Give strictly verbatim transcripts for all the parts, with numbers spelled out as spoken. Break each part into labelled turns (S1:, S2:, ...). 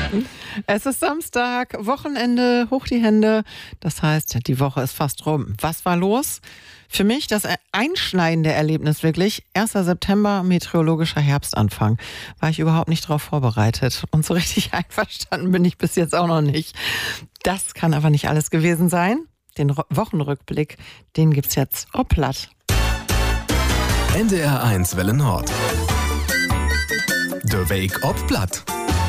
S1: Es ist Samstag, Wochenende, hoch die Hände. Das heißt, die Woche ist fast rum. Was war los? Für mich das einschneidende Erlebnis wirklich. erster September, meteorologischer Herbstanfang. War ich überhaupt nicht darauf vorbereitet. Und so richtig einverstanden bin ich bis jetzt auch noch nicht. Das kann aber nicht alles gewesen sein. Den Wochenrückblick, den gibt's jetzt au platt.
S2: N D R eins Welle Nord. Der Weg ob Platt.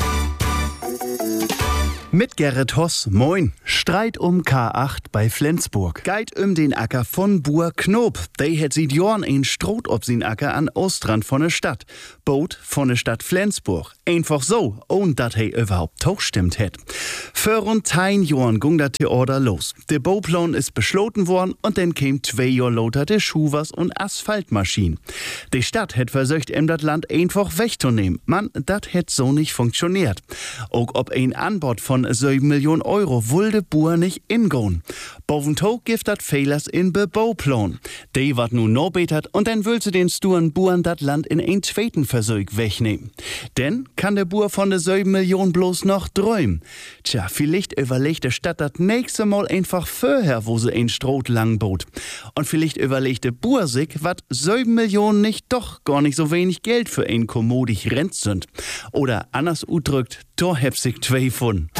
S3: Mit Gerrit Hoss, moin. Streit um K acht bei Flensburg. Geit um den Acker von Buhr Knob. Dey het sieht Jorn ein Stroh ob sin Acker an Ostrand von der Stadt. Boot von der Stadt Flensburg. Einfach so, ohne dat he überhaupt auch stimmt het. Für rund ein Jorn gung dat de Order los. Der Bauplan ist beschloten worden und dann käm zwei Jahr loter de Schuvers und Asphaltmaschinen. Die Stadt het versucht, em dat Land einfach wegzunehmen. Man, dat het so nicht funktioniert. Auch ob ein Anbot von sieben Millionen Euro wollte Buhr nicht ingehen. Boventog gibt dat Fehlers in Bebauplan. Die wat nu no betert und dann will sie den sturen Buhren dat Land in ein zweiten Versuch wegnehmen. Denn kann der Buhr von de sieben Millionen bloß noch träumen. Tja, vielleicht überlegt der Stadt dat nächste Mal einfach vorher, wo sie ein Stroh lang bot. Und vielleicht überlegt der Buhr sich, wat sieben Millionen nicht doch gar nicht so wenig Geld für ein kommodig Rent sind. Oder anders udrückt, da heb sich zwei von.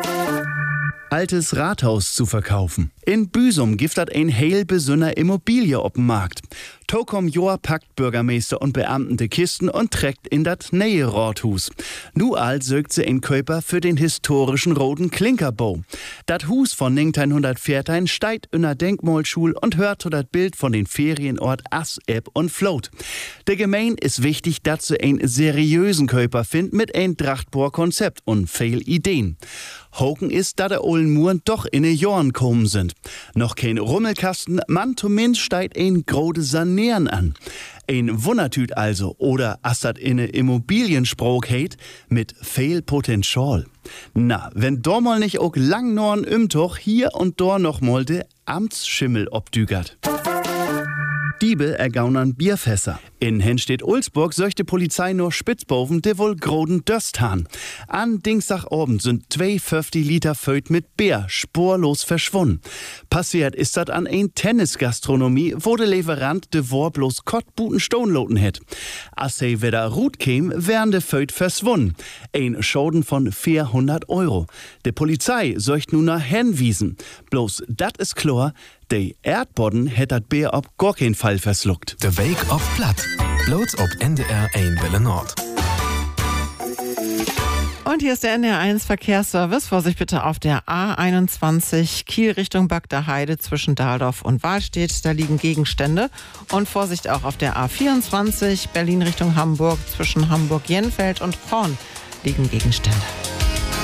S3: Altes Rathaus zu verkaufen. In Büsum gibt dat ein heil besünner Immobilie op'm Markt. Tokom Joa packt Bürgermeister und Beamten de Kisten und trägt in dat neue Rathus. Nu all sögt sie ein Käuper für den historischen roten Klinkerbau. Dat Hus von neunzehnhundertvierzehn steigt in der Denkmalschule und hört zu dat Bild von den Ferienort Ass, Ebb und Float. Der Gemein ist wichtig, dass sie einen seriösen Käuper findet mit ein Drachtbohr-Konzept und viel Ideen. Hoken ist, da der Ollen Muren doch in den Jahren kommen sind. Noch kein Rummelkasten, man zumindest steigt ein grode Sanieren an. Ein Wundertüt also, oder as dat in ne Immobiliensprach heit, mit viel Potenzial. Na, wenn da mal nicht auch lang norn Umtuch hier und da noch mal de Amtsschimmel obdügert. Diebe ergaunern Bierfässer. In Henstedt-Ulzburg söchte Polizei nur Spitzboven, de wohl groden Döst han. An Dienstagabend sind zweihundertfünfzig Liter Föt mit Bier spurlos verschwunden. Passiert ist dat an ein Tennisgastronomie, wo de Lieferant de Wor bloß Kottbuten Stonloten het. As he wieder Rut käm, wären de Föt verschwunden. Ein Schaden von vierhundert Euro. De Polizei söcht nun nach Henwiesen. Bloß dat is klar, de Erdboden hätt dat Bier ob gar kein Fall versluckt.
S2: Der Weg ob Platt. Bloß ob N D R eins Welle Nord.
S1: Und hier ist der N D R eins Verkehrsservice. Vorsicht bitte auf der A einundzwanzig Kiel Richtung Bagder Heide zwischen Dahldorf und Wahlstedt. Da liegen Gegenstände. Und Vorsicht auch auf der A vierundzwanzig Berlin Richtung Hamburg zwischen Hamburg-Jenfeld und Horn liegen Gegenstände.